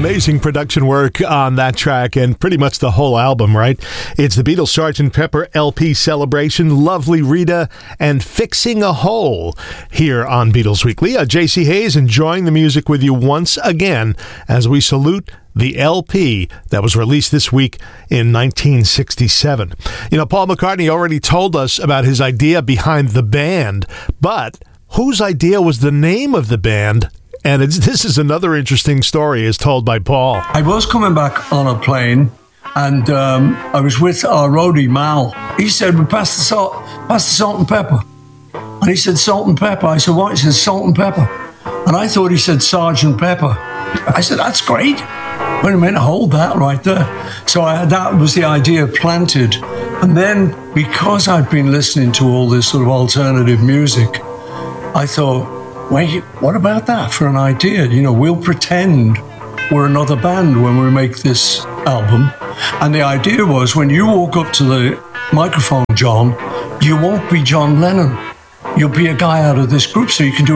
Amazing production work on that track and pretty much the whole album, right? It's the Beatles' Sgt. Pepper LP Celebration, Lovely Rita, and Fixing a Hole here on Beatles Weekly. JC Hayes enjoying the music with you once again as we salute the LP that was released this week in 1967. You know, Paul McCartney already told us about his idea behind the band, but whose idea was the name of the band? And this is another interesting story as told by Paul. I was coming back on a plane and I was with our roadie, Mal. He said, "We pass the salt and pepper." And he said, "Salt and pepper." I said, "What?" He said, "Salt and pepper." And I thought he said Sergeant Pepper. I said, "That's great. Wait a minute, hold that right there." So that was the idea planted. And then because I'd been listening to all this sort of alternative music, I thought, wait, what about that for an idea? You know, we'll pretend we're another band when we make this album. And the idea was when you walk up to the microphone, John, you won't be John Lennon. You'll be a guy out of this group, so you can do